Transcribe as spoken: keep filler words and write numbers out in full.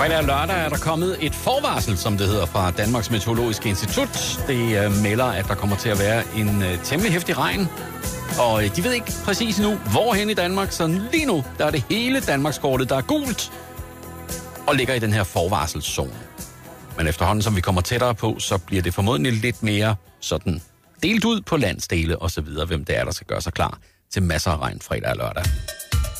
Fredag og lørdag er der kommet et forvarsel, som det hedder, fra Danmarks Meteorologiske Institut. Det uh, melder, at der kommer til at være en uh, temmelig heftig regn. Og uh, de ved ikke præcis nu, hvorhen i Danmark. Så lige nu, der er det hele Danmarkskortet, der er gult og ligger i den her forvarselszone. Men efterhånden, som vi kommer tættere på, så bliver det formodentlig lidt mere sådan delt ud på landsdele og så videre, hvem det er, der skal gøre sig klar til masser af regn fredag og lørdag.